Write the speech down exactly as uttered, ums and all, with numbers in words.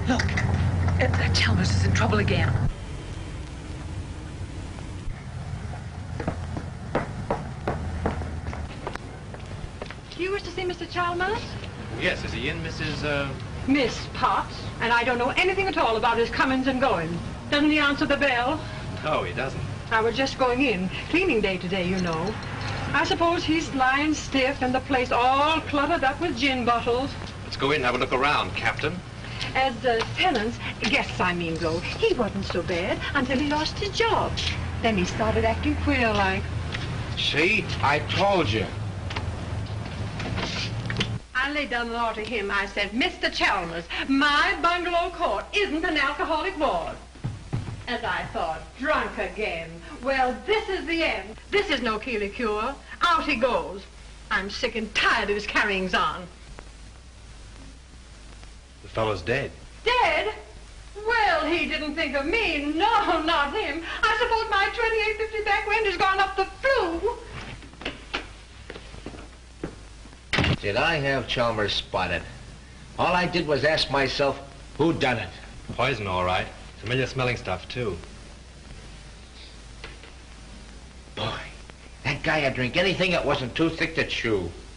Look, uh, Chalmers is in trouble again. Do you wish to see Mister Chalmers? Yes, is he in, Missus Uh... Miss Potts, and I don't know anything at all about his comings and goings. Doesn't he answer the bell? No, he doesn't. I was just going in. Cleaning day today, you know. I suppose he's lying stiff and the place all cluttered up with gin bottles. Let's go in and have a look around, Captain. As uh, tenants, guests I mean though, he wasn't so bad until he lost his job. Then he started acting queer like. See? I told you. I laid down the law to him. I said, Mister Chalmers, my bungalow court isn't an alcoholic ward. As I thought, drunk again. Well, this is the end. This is no Keeley cure. Out he goes. I'm sick and tired of his carryings on. The fellow's dead. Dead? Well, he didn't think of me. No, not him. I suppose my twenty-eight fifty back rent has gone up the flue. Did I have Chalmers spotted? All I did was ask myself, who done it? Poison, all right. Familiar smelling stuff, too. Boy, that guy would drink anything that wasn't too thick to chew.